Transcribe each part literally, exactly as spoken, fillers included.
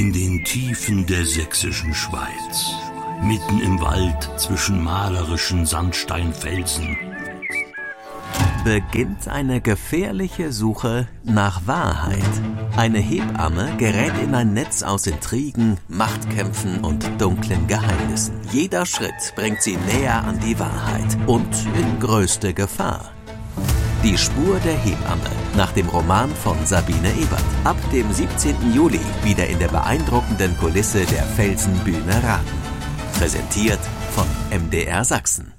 In den Tiefen der sächsischen Schweiz, mitten im Wald zwischen malerischen Sandsteinfelsen, beginnt eine gefährliche Suche nach Wahrheit. Eine Hebamme gerät in ein Netz aus Intrigen, Machtkämpfen und dunklen Geheimnissen. Jeder Schritt bringt sie näher an die Wahrheit und in größte Gefahr. Die Spur der Hebamme nach dem Roman von Sabine Ebert. Ab dem siebzehnten Juli wieder in der beeindruckenden Kulisse der Felsenbühne Raten. Präsentiert von M D R Sachsen.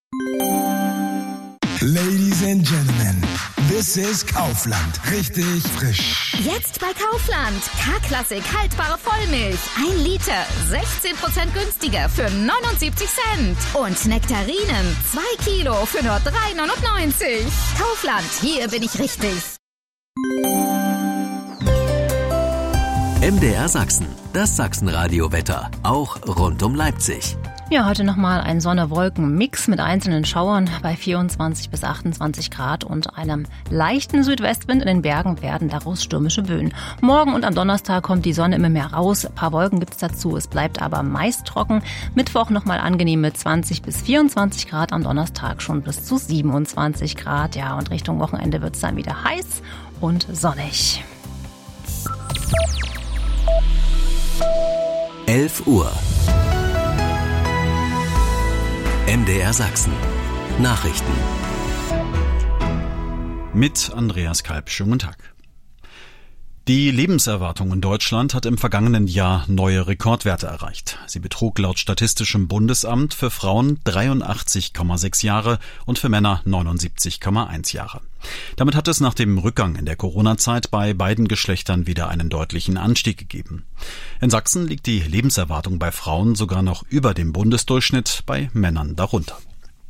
Ladies and Gentlemen, this is Kaufland. Richtig frisch. Jetzt bei Kaufland. K-Klassik haltbare Vollmilch. Ein Liter. sechzehn Prozent günstiger für neunundsiebzig Cent. Und Nektarinen. Zwei Kilo für nur drei neunundneunzig. Kaufland. Hier bin ich richtig. M D R Sachsen. Das Sachsenradio-Wetter. Auch rund um Leipzig. Ja, heute nochmal ein Sonne-Wolken-Mix mit einzelnen Schauern bei vierundzwanzig bis achtundzwanzig Grad und einem leichten Südwestwind. In den Bergen werden daraus stürmische Böen. Morgen und am Donnerstag kommt die Sonne immer mehr raus. Ein paar Wolken gibt's dazu. Es bleibt aber meist trocken. Mittwoch nochmal angenehm mit zwanzig bis vierundzwanzig Grad. Am Donnerstag schon bis zu siebenundzwanzig Grad. Ja, und Richtung Wochenende wird's dann wieder heiß und sonnig. elf Uhr. M D R Sachsen. Nachrichten. Mit Andreas Kalb. Schönen guten Tag. Die Lebenserwartung in Deutschland hat im vergangenen Jahr neue Rekordwerte erreicht. Sie betrug laut Statistischem Bundesamt für Frauen dreiundachtzig Komma sechs Jahre und für Männer neunundsiebzig Komma eins Jahre. Damit hat es nach dem Rückgang in der Corona-Zeit bei beiden Geschlechtern wieder einen deutlichen Anstieg gegeben. In Sachsen liegt die Lebenserwartung bei Frauen sogar noch über dem Bundesdurchschnitt, bei Männern darunter.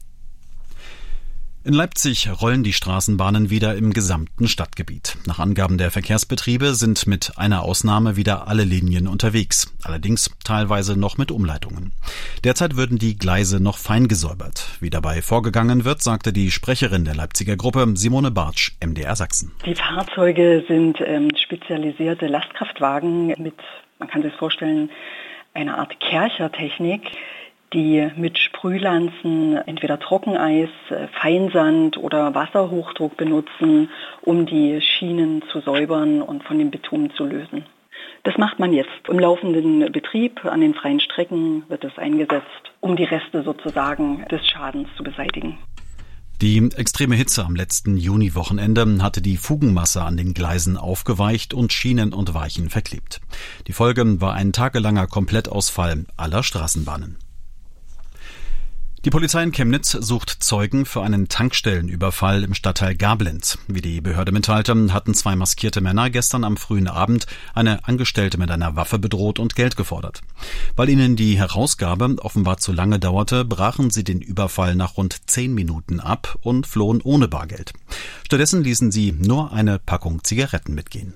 In Leipzig rollen die Straßenbahnen wieder im gesamten Stadtgebiet. Nach Angaben der Verkehrsbetriebe sind mit einer Ausnahme wieder alle Linien unterwegs, allerdings teilweise noch mit Umleitungen. Derzeit würden die Gleise noch fein gesäubert. Wie dabei vorgegangen wird, sagte die Sprecherin der Leipziger Gruppe, Simone Bartsch, M D R Sachsen. Die Fahrzeuge sind ähm, spezialisierte Lastkraftwagen mit, man kann sich vorstellen, einer Art Kerchertechnik, die mit Sprühlanzen entweder Trockeneis, Feinsand oder Wasserhochdruck benutzen, um die Schienen zu säubern und von dem Bitumen zu lösen. Das macht man jetzt. Im laufenden Betrieb an den freien Strecken wird es eingesetzt, um die Reste sozusagen des Schadens zu beseitigen. Die extreme Hitze am letzten Juni-Wochenende hatte die Fugenmasse an den Gleisen aufgeweicht und Schienen und Weichen verklebt. Die Folge war ein tagelanger Komplettausfall aller Straßenbahnen. Die Polizei in Chemnitz sucht Zeugen für einen Tankstellenüberfall im Stadtteil Gablenz. Wie die Behörde mitteilte, hatten zwei maskierte Männer gestern am frühen Abend eine Angestellte mit einer Waffe bedroht und Geld gefordert. Weil ihnen die Herausgabe offenbar zu lange dauerte, brachen sie den Überfall nach rund zehn Minuten ab und flohen ohne Bargeld. Stattdessen ließen sie nur eine Packung Zigaretten mitgehen.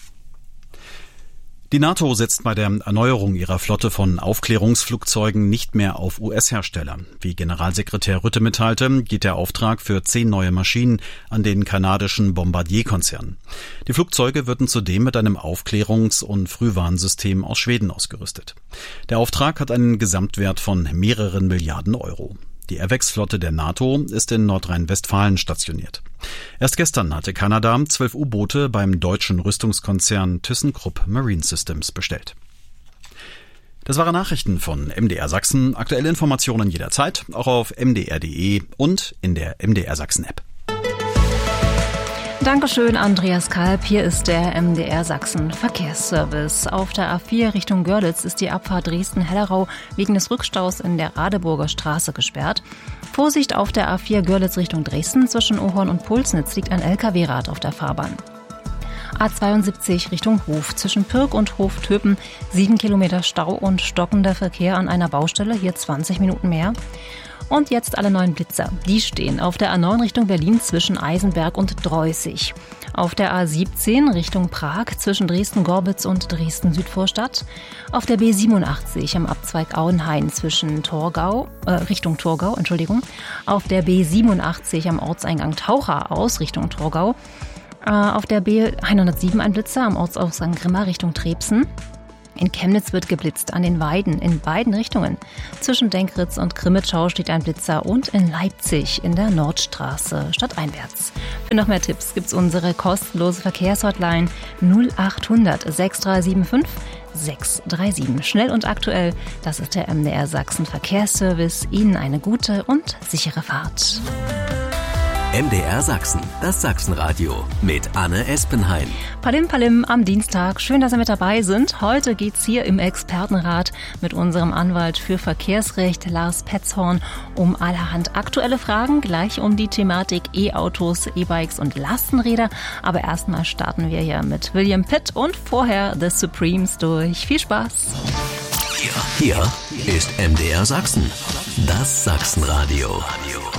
Die NATO setzt bei der Erneuerung ihrer Flotte von Aufklärungsflugzeugen nicht mehr auf U S-Hersteller. Wie Generalsekretär Rutte mitteilte, geht der Auftrag für zehn neue Maschinen an den kanadischen Bombardier-Konzern. Die Flugzeuge würden zudem mit einem Aufklärungs- und Frühwarnsystem aus Schweden ausgerüstet. Der Auftrag hat einen Gesamtwert von mehreren Milliarden Euro. Die Airwax-Flotte der NATO ist in Nordrhein-Westfalen stationiert. Erst gestern hatte Kanada zwölf U-Boote beim deutschen Rüstungskonzern ThyssenKrupp Marine Systems bestellt. Das waren Nachrichten von M D R Sachsen. Aktuelle Informationen jederzeit, auch auf m d r punkt d e und in der M D R Sachsen-App. Dankeschön, Andreas Kalb. Hier ist der M D R Sachsen Verkehrsservice. Auf der A vier Richtung Görlitz ist die Abfahrt Dresden-Hellerau wegen des Rückstaus in der Radeburger Straße gesperrt. Vorsicht auf der A vier Görlitz Richtung Dresden. Zwischen Ohorn und Pulsnitz liegt ein L K W-Rad auf der Fahrbahn. A zweiundsiebzig Richtung Hof. Zwischen Pirk und Hof-Töpen sieben Kilometer Stau und stockender Verkehr an einer Baustelle. Hier zwanzig Minuten mehr. Und jetzt alle neuen Blitzer. Die stehen auf der A neun Richtung Berlin zwischen Eisenberg und Dreußig. Auf der A siebzehn Richtung Prag zwischen Dresden-Gorbitz und Dresden-Südvorstadt. Auf der B siebenundachtzig am Abzweig Auenhain zwischen Torgau, äh, Richtung Torgau, Entschuldigung. Auf der B siebenundachtzig am Ortseingang Taucher aus Richtung Torgau. Äh, auf der B hundertsieben ein Blitzer am Ortsausgang Grimma Richtung Trebsen. In Chemnitz wird geblitzt, an den Weiden in beiden Richtungen. Zwischen Denkritz und Krimitschau steht ein Blitzer und in Leipzig in der Nordstraße stadteinwärts. Für noch mehr Tipps gibt's unsere kostenlose Verkehrshotline null acht hundert sechs drei sieben fünf sechs drei sieben. Schnell und aktuell, das ist der M D R Sachsen Verkehrsservice. Ihnen eine gute und sichere Fahrt. M D R Sachsen, das Sachsenradio mit Anne Espenheim. Palim Palim am Dienstag. Schön, dass Sie mit dabei sind. Heute geht's hier im Expertenrat mit unserem Anwalt für Verkehrsrecht Lars Petzhorn um allerhand aktuelle Fragen, gleich um die Thematik E-Autos, E-Bikes und Lastenräder. Aber erstmal starten wir ja mit William Pitt und vorher The Supremes durch. Viel Spaß. Hier, hier ist M D R Sachsen, das Sachsenradio.